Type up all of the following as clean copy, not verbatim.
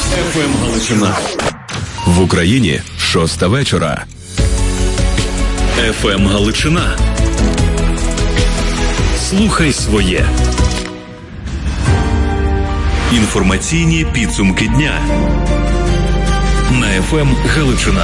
ФМ Галичина. В Україні 6 вечора. ФМ Галичина. Слухай своє. Інформаційні підсумки дня на ФМ Галичина.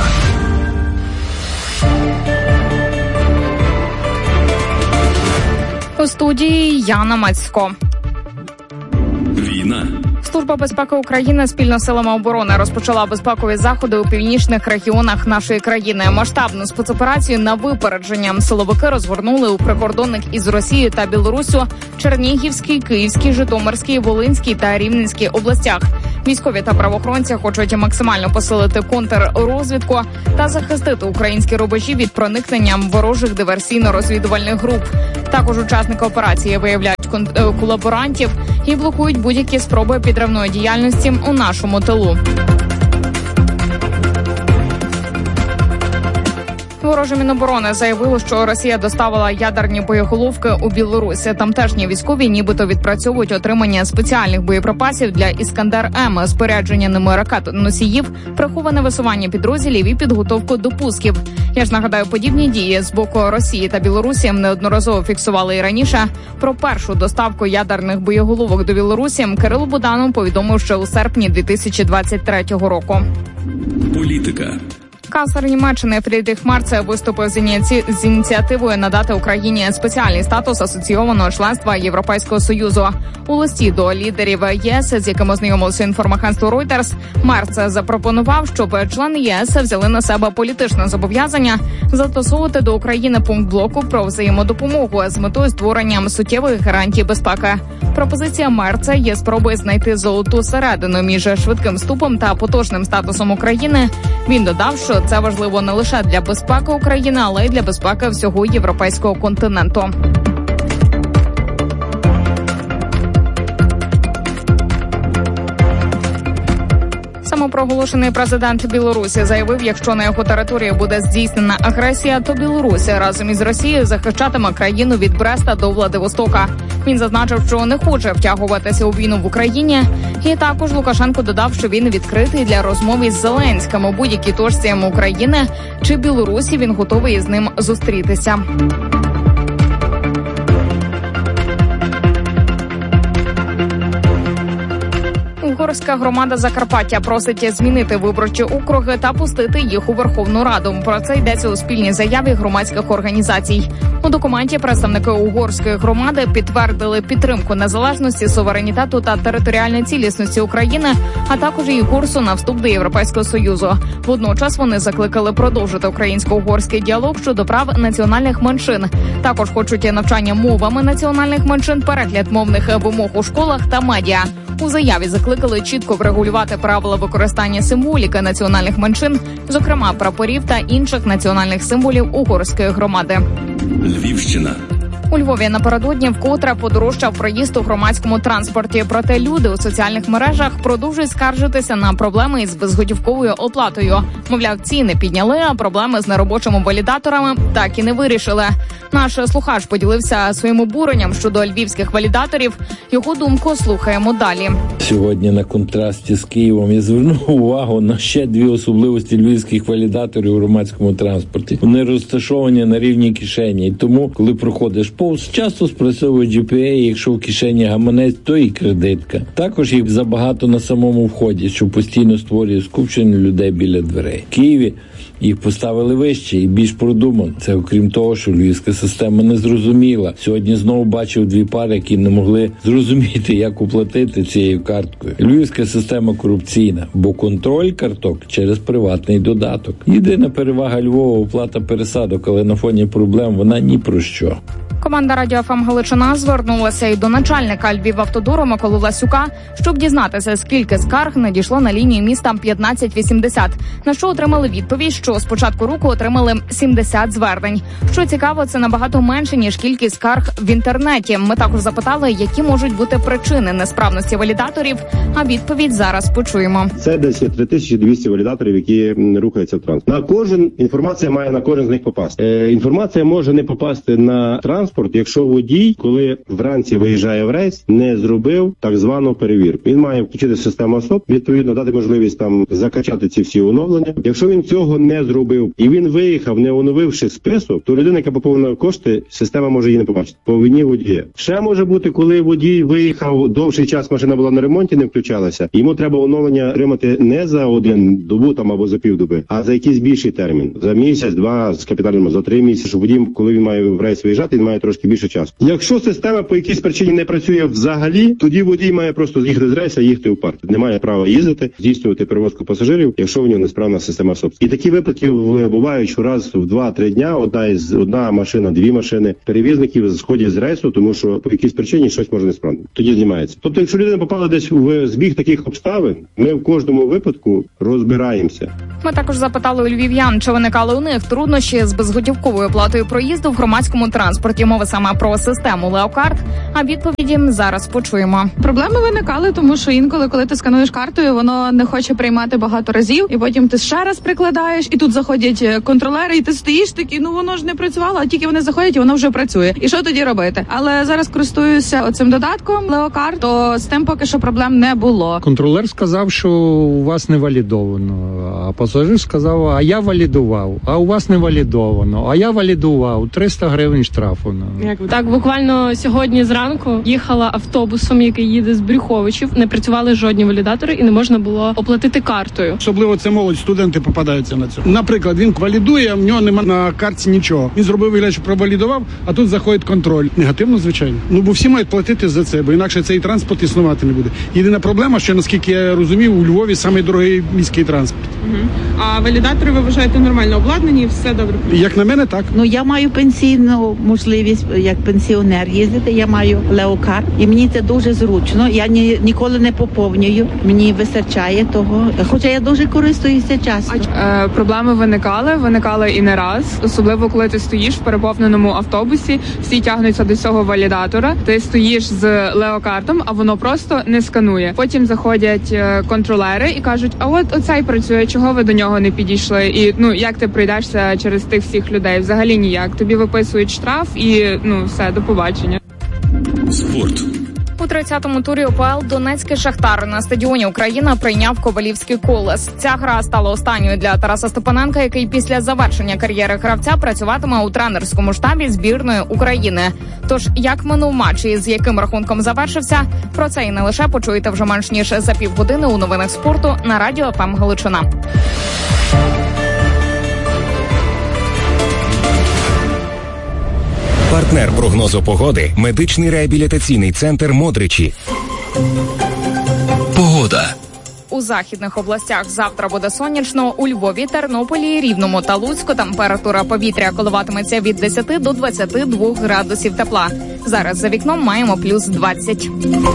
У студії Яна Мацько. Війна. Служба безпеки України спільно з силами оборони розпочала безпекові заходи у північних регіонах нашої країни. Масштабну спецоперацію на випередження силовики розгорнули у прикордонних із Росією та Білоруссю Чернігівській, Київській, Житомирській, Волинській та Рівненській областях. Військові та правоохоронці хочуть максимально посилити контррозвідку та захистити українські рубежі від проникнення ворожих диверсійно-розвідувальних груп. Також учасники операції виявляють колаборантів і блокують будь-які спроби підривної діяльності у нашому тилу. Вороже Міноборони заявило, що Росія доставила ядерні боєголовки у Білорусь. Тамтешні військові нібито відпрацьовують отримання спеціальних боєприпасів для «Іскандер-М», спорядження ними ракет-носіїв, приховане висування підрозділів і підготовку до пусків. Я ж нагадаю, подібні дії з боку Росії та Білорусі неодноразово фіксували і раніше. Про першу доставку ядерних боєголовок до Білорусі Кирило Буданов повідомив ще у серпні 2023 року. Політика. Канцлер Німеччини Фрідріх Мерц виступив з ініціативою надати Україні спеціальний статус асоційованого членства Європейського Союзу. У листі до лідерів ЄС, з якими ознайомився інформагентство Reuters, Мерц запропонував, щоб члени ЄС взяли на себе політичне зобов'язання застосовувати до України пункт блоку про взаємодопомогу з метою створення суттєвих гарантій безпеки. Пропозиція Мерца є спробою знайти золоту середину між швидким вступом та поточним статусом України. Він додав, що це важливо не лише для безпеки України, але й для безпеки всього європейського континенту. Самопроголошений президент Білорусі заявив, якщо на його території буде здійснена агресія, то Білорусь разом із Росією захищатиме країну від Бреста до Владивостока. Він зазначив, що не хоче втягуватися у війну в Україні. І також Лукашенко додав, що він відкритий для розмов із Зеленським у будь-якій точці України чи Білорусі. Він готовий із ним зустрітися. Угорська громада Закарпаття просить змінити виборчі округи та пустити їх у Верховну Раду. Про це йдеться у спільній заяві громадських організацій. У документі представники угорської громади підтвердили підтримку незалежності, суверенітету та територіальної цілісності України, а також її курсу на вступ до Європейського Союзу. Водночас вони закликали продовжити українсько-угорський діалог щодо прав національних меншин. Також хочуть навчання мовами національних меншин, перегляд мовних вимог у школах та медіа. У заяві закликали чітко врегулювати правила використання символіки національних меншин, зокрема прапорів та інших національних символів угорської громади. Львівщина. У Львові напередодні вкотре подорожчав проїзд у громадському транспорті. Проте люди у соціальних мережах продовжують скаржитися на проблеми із безготівковою оплатою. Мовляв, ціни підняли, а проблеми з неробочими валідаторами так і не вирішили. Наш слухач поділився своїм обуренням щодо львівських валідаторів. Його думку слухаємо далі. Сьогодні на контрасті з Києвом я звернув увагу на ще дві особливості львівських валідаторів у громадському транспорті. Вони розташовані на рівні кишені. І тому, коли проходиш повз, часто спрацьовує GPA, якщо в кишені гаманець, то і кредитка. Також їх забагато на самому вході, що постійно створює скупчення людей біля дверей. В Києві їх поставили вище і більш продумано. Це окрім того, що львівська система не зрозуміла. Сьогодні знову бачив дві пари, які не могли зрозуміти, як оплатити цією карткою. Львівська система корупційна, бо контроль карток через приватний додаток. Єдина перевага Львова – оплата пересадок, але на фоні проблем вона ні про що. Команда Радіо ФМ Галичина звернулася і до начальника Львівавтодору Миколи Власюка, щоб дізнатися, скільки скарг надійшло на лінію міста 1580. На що отримали відповідь, що з початку року отримали 70 звернень. Що цікаво, це набагато менше, ніж кількість скарг в інтернеті. Ми також запитали, які можуть бути причини несправності валідаторів, а відповідь зараз почуємо. Це десь 3200 валідаторів, які рухаються в транспорт. На кожен інформація має на кожен з них попасти. Інформація може не попасти на транспорт, транспорт, якщо водій, коли вранці виїжджає в рейс, не зробив так звану перевірку. Він має включити систему ОСОП, відповідно дати можливість там закачати ці всі оновлення. Якщо він цього не зробив і він виїхав, не оновивши список, то людина, яка поповнила кошти, система може її не побачити. По вині водія. Ще може бути, коли водій виїхав, довший час машина була на ремонті, не включалася. Йому треба оновлення отримати не за один добу там або за півдоби, а за якийсь більший термін. За місяць, два, з капітальним, за 3 місяці, щоб водій, коли він має в рейс виїжджати, він має трошки більше часу. Якщо система по якійсь причині не працює взагалі, тоді водій має просто з'їхати з рейса, їхати у парк. Не має права їздити, здійснювати перевозку пасажирів, якщо в нього несправна система СОП. І такі випадки бувають, що раз в 2-3 дня одна машина, 2 машини перевізників сходять з рейсу, тому що по якійсь причині щось може несправно. Тоді знімається. Тобто, якщо людина попала десь в збіг таких обставин, ми в кожному випадку розбираємося. Ми також запитали у львів'ян, чи виникали у них труднощі з безготівковою оплатою проїзду в громадському транспорті. Мова саме про систему Леокарт, а відповіді зараз почуємо. Проблеми виникали, тому що інколи, коли ти скануєш картою, воно не хоче приймати багато разів, і потім ти ще раз прикладаєш, і тут заходять контролери, і ти стоїш такий, воно ж не працювало, а тільки вони заходять, і воно вже працює. І що тоді робити? Але зараз користуюся оцим додатком Леокарт, то з тим поки що проблем не було. Контролер сказав, що у вас не валідовано, а пасажир сказав, а я валідував, а у вас не валідовано, а я валідував, 300 гривень штрафу. Так, буквально сьогодні зранку їхала автобусом, який їде з Брюховичів, не працювали жодні валідатори і не можна було оплатити картою. Особливо це молодь, студенти попадаються на цьому. Наприклад, він валідує, в нього немає на картці нічого. Він зробив вигляд, що провалідував, а тут заходить контроль. Негативно, звичайно. Бо всі мають платити за це, бо інакше цей транспорт існувати не буде. Єдина проблема, що, наскільки я розумів, у Львові самий дорогий міський транспорт. А валідатори, ви вважаєте, нормально обладнані і все добре? Як на мене, так. Я маю пенсійну можливість, як пенсіонер їздити, я маю Леокарт, і мені це дуже зручно. Я ніколи не поповнюю, мені вистачає того, хоча я дуже користуюся часто. Проблеми виникали і не раз, особливо коли ти стоїш в переповненому автобусі, всі тягнуться до цього валідатора, ти стоїш з Леокартом, а воно просто не сканує. Потім заходять контролери і кажуть, а от оцей працює, чого ви до нього не підійшли? І як ти пройдешся через тих всіх людей? Взагалі ніяк. Тобі виписують штраф і все, до побачення. Спорт. У 30-му турі УПЛ Донецький Шахтар на стадіоні Україна прийняв Ковалівський Колос. Ця гра стала останньою для Тараса Степаненка, який після завершення кар'єри гравця працюватиме у тренерському штабі збірної України. Тож, як минув матч і з яким рахунком завершився, про це і не лише почуєте вже менш ніж за півгодини у новинах спорту на Радіо ФМ Галичина. Партнер прогнозу погоди – медичний реабілітаційний центр «Модричі». Погода. У західних областях завтра буде сонячно. У Львові, Тернополі, Рівному та Луцьку температура повітря коливатиметься від 10 до 22 градусів тепла. Зараз за вікном маємо плюс 20.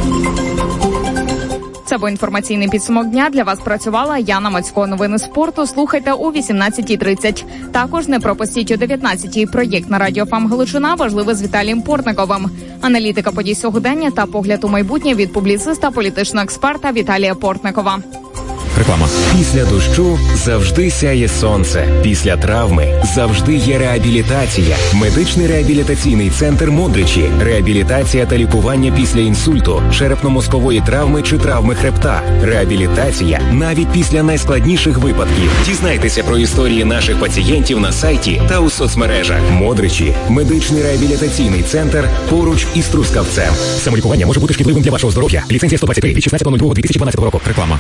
Це був інформаційний підсумок дня. Для вас працювала Яна Мацько. Новини спорту слухайте о 18:30. Також не пропустіть о 19:00 проєкт на Радіо ФМ Галичина «Важливе» з Віталієм Портниковим. Аналітика подій сьогодення та погляд у майбутнє від публіциста, політичного експерта Віталія Портникова. Реклама. Після дощу завжди сяє сонце. Після травми завжди є реабілітація. Медичний реабілітаційний центр «Модричі». Реабілітація та лікування після інсульту, черепно-мозкової травми чи травми хребта. Реабілітація навіть після найскладніших випадків. Дізнайтеся про історії наших пацієнтів на сайті та у соцмережах. «Модричі» – медичний реабілітаційний центр поруч із Трускавцем. Самолікування може бути шкідливим для вашого здоров'я. Ліцензія 123 від 16.02.2012 року. Реклама.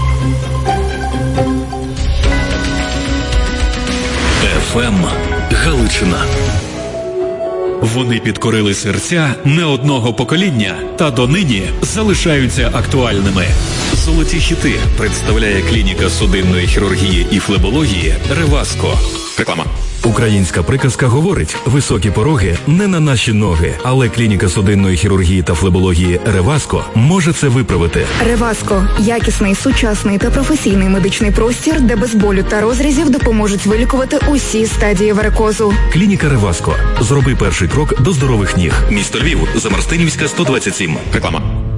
ФМ Галичина. Вони підкорили серця не одного покоління та донині залишаються актуальними. Золоті хіти представляє клініка судинної хірургії і флебології «Реваско». Реклама. Українська приказка говорить: високі пороги не на наші ноги, але клініка судинної хірургії та флебології «Реваско» може це виправити. «Реваско» – якісний, сучасний та професійний медичний простір, де без болю та розрізів допоможуть вилікувати усі стадії варикозу. Клініка «Реваско». Зроби перший крок до здорових ніг. Місто Львів, Замарстинівська, 127. Реклама.